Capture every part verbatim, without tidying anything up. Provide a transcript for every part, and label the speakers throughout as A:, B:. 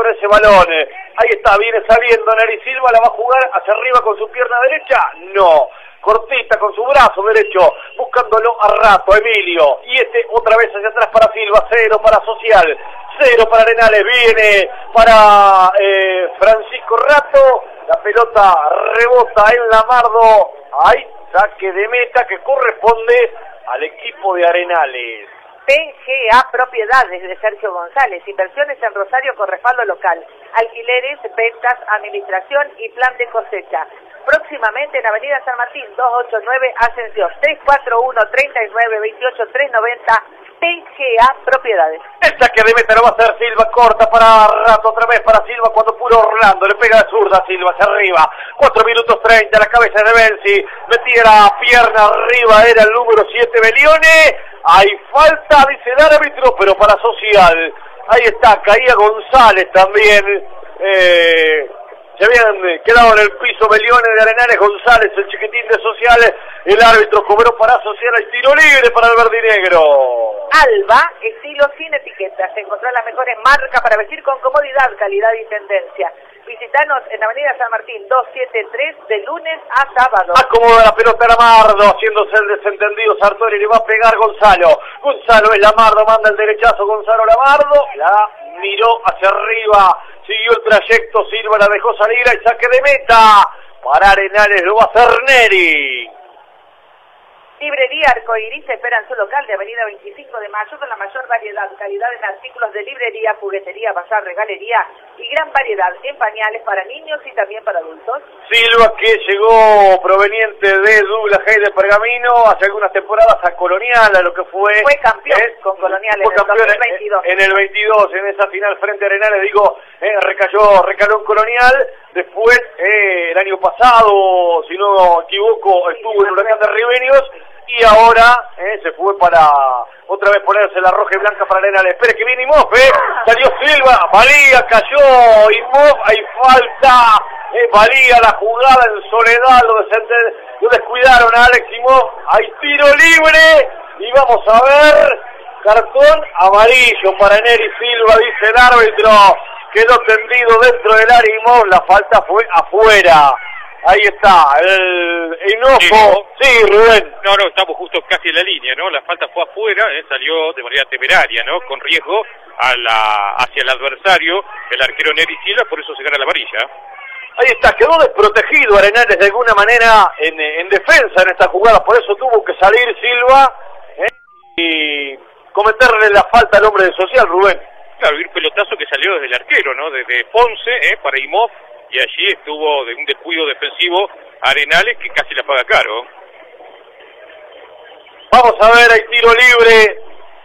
A: con ese balón. Ahí está, viene saliendo Neri Silva, la va a jugar hacia arriba con su pierna derecha. No. Cortita con su brazo derecho, buscándolo a rato, Emilio. Y este otra vez hacia atrás para Silva, cero para Social, cero para Arenales, viene para eh, Francisco Rato. La pelota rebota en Lamardo. Hay saque de meta que corresponde al equipo de Arenales.
B: P G A Propiedades de Sergio González, inversiones en Rosario con respaldo local, alquileres, ventas, administración y plan de cosecha. Próximamente en Avenida San Martín, doscientos ochenta y nueve Ascensión, tres cuatro uno, treinta y nueve, veintiocho, trescientos noventa, P G A Propiedades.
A: El saque de meta lo va a hacer Silva, corta para Rato, otra vez para Silva, cuando puro Orlando, le pega de zurda a Silva hacia arriba, cuatro minutos treinta, la cabeza de Benzi, metía la pierna arriba, era el número siete Belione, hay falta, dice el árbitro, pero para Social, ahí está, caía González también, eh... se habían quedado en el piso Belione de Arenales, González, el chiquitín de Social, el árbitro cobró para Social el tiro libre para el verdinegro.
B: Alba, estilo sin etiquetas, encontrar las mejores marcas para vestir con comodidad, calidad y tendencia. Visitanos en Avenida San Martín doscientos setenta y tres de lunes a sábado.
A: Acomoda la pelota Lamardo, haciéndose el desentendido Sartori, le va a pegar Gonzalo. Gonzalo es Lamardo, manda el derechazo Gonzalo Lamardo, la miró hacia arriba, siguió el trayecto, Silva la dejó salir, hay saque de meta. Para Arenales lo va a hacer Neri.
B: Librería Arcoiris espera en su local de Avenida veinticinco de mayo con la mayor variedad, calidad en artículos de librería, juguetería, bazar, regalería y gran variedad en pañales para niños y también para adultos.
A: Silva, que llegó proveniente de Douglas Hay de Pergamino hace algunas temporadas a Colonial, a lo que fue...
B: Fue campeón
A: ¿eh?
B: con Colonial
A: fue
B: en el
A: campeón
B: dos mil veintidós.
A: En, en el veintidós, en esa final frente a Arenales, digo, eh, recayó, recaló en Colonial. Después, eh, el año pasado, si no me equivoco, estuvo en Huracán de Ribeños. Y ahora eh, se fue para otra vez ponerse la roja y blanca para Arenales. Espere que viene Imhoff, eh. Salió Silva, Valía, cayó Imhoff, hay falta. Eh, Valía la jugada en soledad, lo, lo descuidaron a Alex Imhoff. Hay tiro libre y vamos a ver, cartón amarillo para Neri Silva, dice el árbitro. Quedó tendido dentro del área Imhoff, la falta fue afuera. Ahí está, el enojo. Sí, sí, Rubén.
C: No, no, estamos justo casi en la línea, ¿no? La falta fue afuera, eh, salió de manera temeraria, ¿no? Con riesgo a la, hacia el adversario, el arquero Neri Silva, por eso se gana la amarilla.
A: Ahí está, quedó desprotegido Arenales de alguna manera en, en defensa en esta jugada, por eso tuvo que salir Silva eh, y cometerle la falta al hombre de Social, Rubén.
C: Claro, y un pelotazo que salió desde el arquero, ¿no? Desde Ponce, eh, para Imhoff. Y allí estuvo de un descuido defensivo Arenales que casi la paga caro.
A: Vamos a ver, hay tiro libre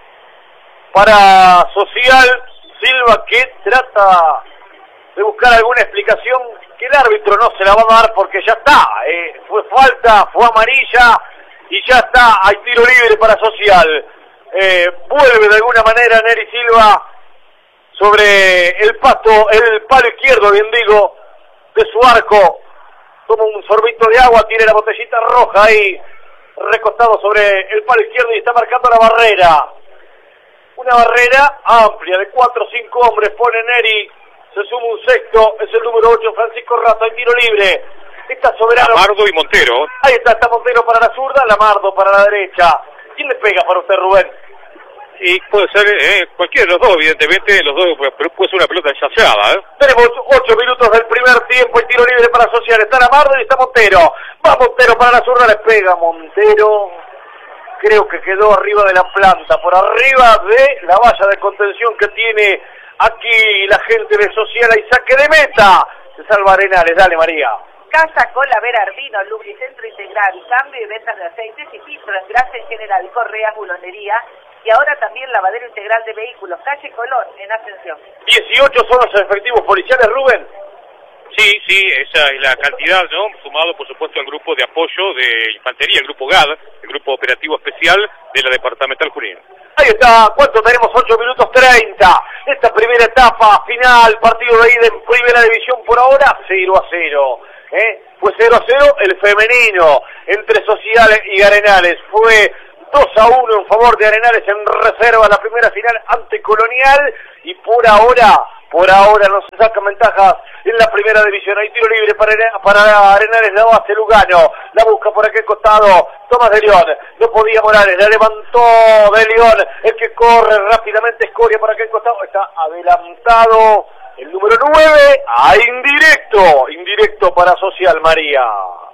A: para Social. Silva que trata de buscar alguna explicación que el árbitro no se la va a dar porque ya está. Eh, fue falta, fue amarilla y ya está. Hay tiro libre para Social. Eh, vuelve de alguna manera Neri Silva sobre el pasto, el palo izquierdo, bien digo, de su arco. Toma un sorbito de agua, tiene la botellita roja ahí recostado sobre el palo izquierdo y está marcando la barrera. Una barrera amplia de cuatro o cinco hombres, pone Neri, se suma un sexto, es el número ocho, Francisco Rato, hay tiro libre. Está Soberano.
C: Lamardo y Montero.
A: Ahí está, está Montero para la zurda, Lamardo para la derecha. ¿Quién le pega para usted, Rubén?
C: Y puede ser eh, cualquiera de los dos, evidentemente, los dos, pero puede ser una pelota ensayada, ¿eh?
A: Tenemos ocho minutos del primer tiempo, y tiro libre para Social. Está Lamardo y está Montero. Va Montero para la zurda, le pega Montero. Creo que quedó arriba de la planta, por arriba de la valla de contención que tiene aquí la gente de Social. Y saque de meta. Se salva Arenales, dale María.
B: Casa Cola Berardino, lubricentro integral, cambio y ventas de aceites y filtros en grasa en general, correas, bulonería y ahora también lavadero integral de vehículos, calle Colón, en Ascensión.
A: dieciocho son los efectivos policiales, Rubén.
C: Sí, sí, esa es la cantidad, ¿no? Sumado, por supuesto, al grupo de apoyo de infantería, el grupo G A D, el grupo operativo especial de la departamental Junín.
A: Ahí está, ¿cuánto tenemos? ocho minutos treinta. Esta primera etapa, final, partido de ida en primera división por ahora, cero a cero. ¿Eh? Fue cero a cero el femenino entre Social y Arenales. Fue dos a uno en favor de Arenales en reserva la primera final ante Colonial. Y por ahora por ahora no se sacan ventajas en la primera división. Hay tiro libre para, para Arenales, la base Lugano, la busca por aquel costado Tomás de León, no podía Morales, la levantó de León, el que corre rápidamente Escoria por aquel costado, está adelantado el número nueve, a indirecto, indirecto para Social María.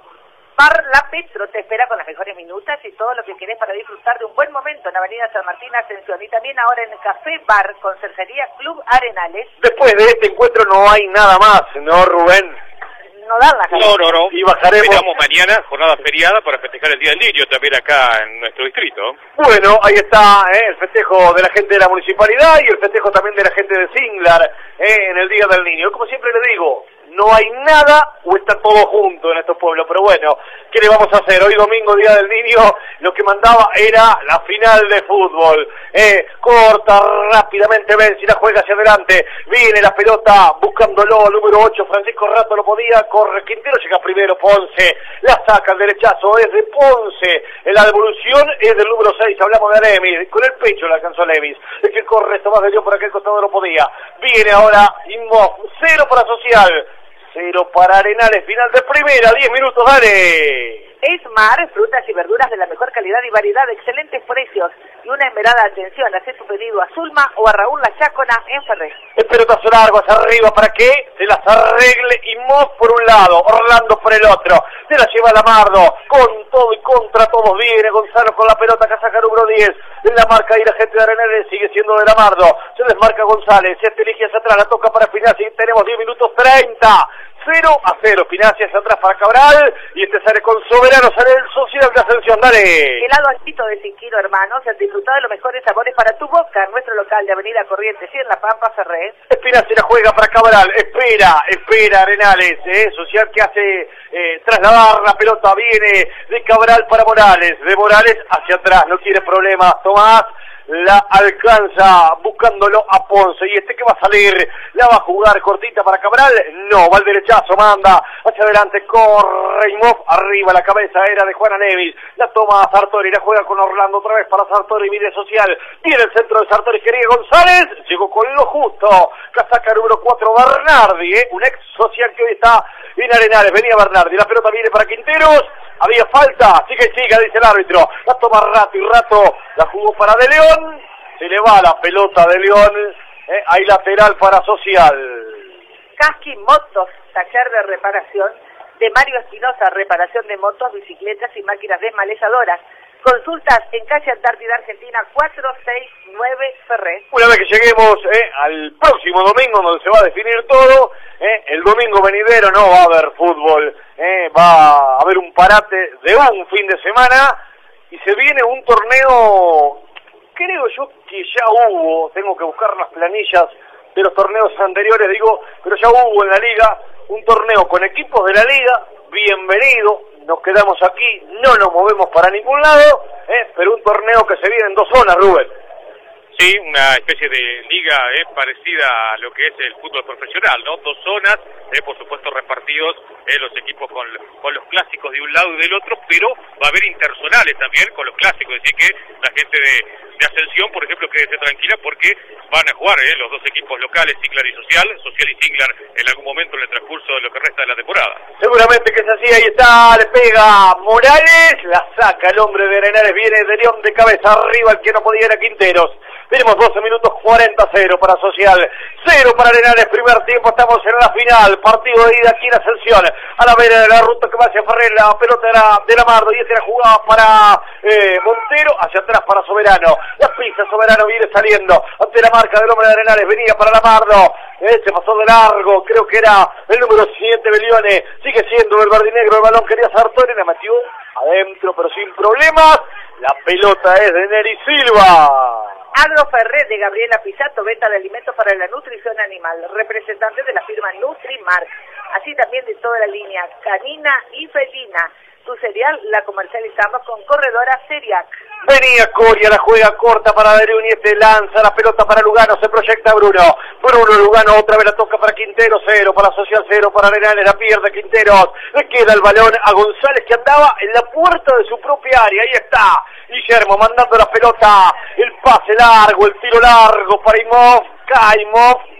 B: Bar La Petro te espera con las mejores minutas y todo lo que querés para disfrutar de un buen momento en Avenida San Martín, Ascensión, y también ahora en el Café Bar, Conserjería Club Arenales.
A: Después de este encuentro no hay nada más, ¿no, Rubén?
B: No dan las
C: No, no, no.
A: Y bajaremos.
C: Esperamos mañana, jornada feriada, para festejar el Día del Niño también acá en nuestro distrito.
A: Bueno, ahí está eh, el festejo de la gente de la municipalidad y el festejo también de la gente de Singlar eh, en el Día del Niño. Como siempre le digo, no hay nada o está todo junto en estos pueblos, pero bueno, ¿qué le vamos a hacer? Hoy domingo, Día del Niño, lo que mandaba era la final de fútbol. Eh, corta rápidamente Benzi, la juega hacia adelante, viene la pelota buscándolo, número ocho, Francisco Rato lo podía, corre Quintero, llega primero Ponce, la saca el derechazo, es de Ponce, en la devolución es del número seis, hablamos de Levis, con el pecho le alcanzó Levis, el que corre Tomás de León por aquel costado no podía, viene ahora Inmo, cero para Social, cero para Arenales, final de primera, diez minutos, dale.
B: Esmar, frutas y verduras de la mejor calidad y variedad, excelentes precios y una esmerada atención. Hacé tu pedido a Zulma o a Raúl La Chácona en Ferré.
A: El pelotazo largo hacia arriba para que se las arregle Inmos por un lado, Orlando por el otro. Se la lleva Lamardo, con todo y contra todos viene Gonzalo con la pelota, casaca número diez. En la marca y la gente de Arenales sigue siendo de Lamardo. Se desmarca González, se dirige hacia atrás, la toca para Spinazzi, tenemos diez minutos treinta. cero a cero, Spinazzi hacia atrás para Cabral, y este sale con Soberano, sale el Social de Ascensión, dale.
B: Helado Alpito de Cinquino, hermanos, el disfrutado de los mejores sabores para tu boca, en nuestro local de Avenida Corrientes y en La Pampa, Ferré.
A: Spinazzi la juega para Cabral, espera, espera Arenales, eh, Social que hace eh, trasladar la pelota, viene de Cabral para Morales, de Morales hacia atrás, no quiere problemas, Tomás la alcanza buscándolo a Ponce, y este que va a salir, la va a jugar cortita para Cabral, no, va al derechazo, manda hacia adelante, corre Imov, arriba la cabeza era de Juana Nevis, la toma a Sartori, la juega con Orlando otra vez para Sartori, mide Social, viene el centro de Sartori, quería González, llegó con lo justo, casaca número cuatro, Bernardi, eh, un ex Social que hoy está en Arenales, venía Bernardi, la pelota viene para Quinteros, había falta, sigue, sigue, dice el árbitro, la toma Rato y Rato la jugó para De León, se le va la pelota de León, eh, hay lateral para Social.
B: Casqui Motos, taller de reparación de Mario Espinosa, reparación de motos, bicicletas y máquinas desmalezadoras. Consultas en calle Antártida Argentina cuatrocientos sesenta y nueve Ferré.
A: Una vez que lleguemos eh, al próximo domingo donde se va a definir todo, eh, el domingo venidero no va a haber fútbol, eh, va a haber un parate de un fin de semana y se viene un torneo, creo yo que ya hubo, tengo que buscar las planillas de los torneos anteriores, digo, pero ya hubo en la liga un torneo con equipos de la liga, bienvenido, nos quedamos aquí, no nos movemos para ningún lado, eh, pero un torneo que se viene en dos zonas, Rubén.
C: Sí, una especie de liga eh, parecida a lo que es el fútbol profesional, ¿no? Dos zonas, eh, por supuesto repartidos eh, los equipos con, con los clásicos de un lado y del otro, pero va a haber interzonales también con los clásicos, es decir que la gente de, de Ascensión, por ejemplo, quédese tranquila porque van a jugar eh, los dos equipos locales, Singlar y Social, Social y Singlar en algún momento en el transcurso de lo que resta de la temporada.
A: Seguramente que es así, ahí está, le pega Morales, la saca el hombre de Arenales, viene de León de cabeza arriba, el que no podía era Quinteros. Tenemos doce minutos cuarenta, cero para Social, cero para Arenales, primer tiempo, estamos en la final, partido de ida aquí en Ascensión, a la vera de la ruta que va hacia Ferrer, la pelota era de Lamardo, y este la jugaba para eh, Montero, hacia atrás para Soberano, la pisa Soberano viene saliendo, ante la marca del hombre de Arenales, venía para Lamardo, eh, se pasó de largo, creo que era el número siete, Belione, sigue siendo el verdinegro, el balón quería Sartori, la metió adentro, pero sin problemas, la pelota es de Neri Silva.
B: Agro Ferré de Gabriela Pisato, venta de alimentos para la nutrición animal, representante de la firma Nutrimark, así también de toda la línea canina y felina. Tu cereal la comercializamos con Corredora Ceriac.
A: Venía Coria, la juega corta para León y este lanza la pelota para Lugano, se proyecta Bruno. Bruno Lugano otra vez la toca para Quintero, cero para Social, cero para Arenales, la pierde Quinteros. Le queda el balón a González que andaba en la puerta de su propia área, ahí está. Guillermo mandando la pelota, el pase largo, el tiro largo para Imov, Caimov,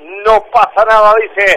A: no pasa nada, dice